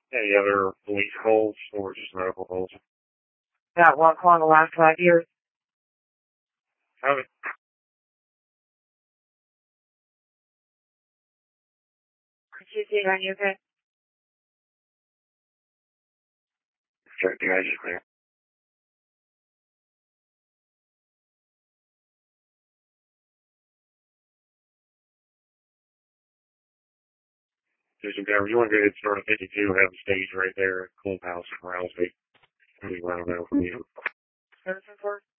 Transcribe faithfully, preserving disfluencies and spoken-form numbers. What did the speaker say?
Any other police calls or just medical calls? Got one call in the last five years. Okay. Could you see on you, okay? Check the guys are clear. Jason Denver, you want to go ahead and start at fifty-two, have the stage right there at Clubhouse in Rousey. I'll be around now from you. Seven for